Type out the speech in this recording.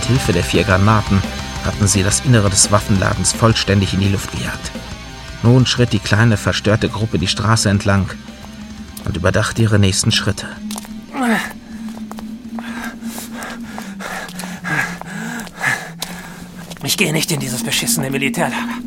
Mit Hilfe der 4 Granaten hatten sie das Innere des Waffenladens vollständig in die Luft gejagt. Nun schritt die kleine, verstörte Gruppe die Straße entlang und überdachte ihre nächsten Schritte. Ich gehe nicht in dieses beschissene Militärlager.